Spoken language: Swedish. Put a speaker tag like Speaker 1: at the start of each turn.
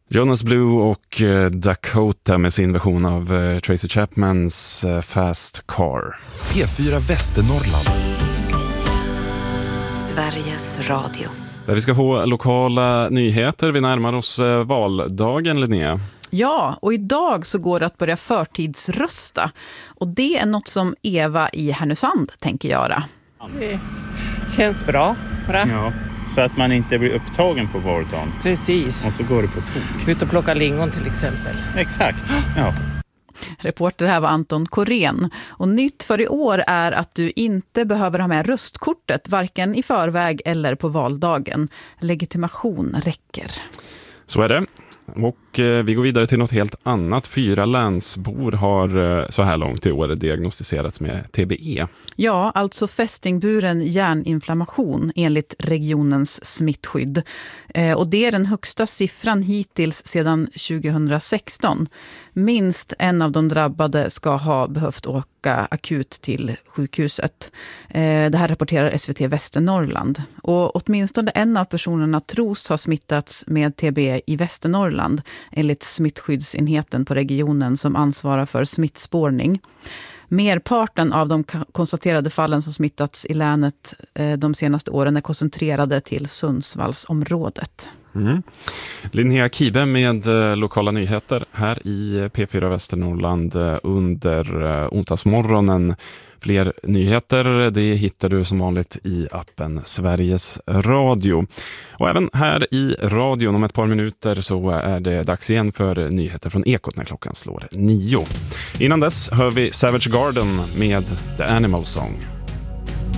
Speaker 1: Jonas Blue och Dakota med sin version av Tracy Chapmans Fast Car.
Speaker 2: P4 Västernorrland.
Speaker 3: Sveriges Radio.
Speaker 1: Där vi ska få lokala nyheter. Vi närmar oss valdagen, Linnea.
Speaker 4: Ja, och idag så går det att börja förtidsrösta. Och det är något som Eva i Härnösand tänker göra.
Speaker 5: Det känns bra.
Speaker 6: Ja, så att man inte blir upptagen på valdagen.
Speaker 5: Precis.
Speaker 6: Och så går det på tok.
Speaker 5: Ut och plocka lingon till exempel.
Speaker 6: Exakt, ja.
Speaker 4: Reporter här var Anton Korén. Och nytt för i år är att du inte behöver ha med röstkortet, varken i förväg eller på valdagen. Legitimation räcker.
Speaker 1: Så är det. Och vi går vidare till något helt annat. 4 länsbor har så här långt i år diagnostiserats med TBE.
Speaker 4: Ja, alltså fästingburen hjärninflammation enligt regionens smittskydd. Och det är den högsta siffran hittills sedan 2016. Minst en av de drabbade ska ha behövt åka akut till sjukhuset. Det här rapporterar SVT Västernorrland. Och åtminstone en av personerna tros ha smittats med TBE i Västernorrland enligt smittskyddsenheten på regionen som ansvarar för smittspårning. Merparten av de konstaterade fallen som smittats i länet de senaste åren är koncentrerade till Sundsvallsområdet.
Speaker 1: Linnea Kibe med lokala nyheter här i P4 Västernorrland under onsdagsmorgonen. Fler nyheter det hittar du som vanligt i appen Sveriges Radio. Och även här i radion om ett par minuter så är det dags igen för nyheter från Ekot när klockan slår 9. Innan dess hör vi Savage Garden med The Animal Song.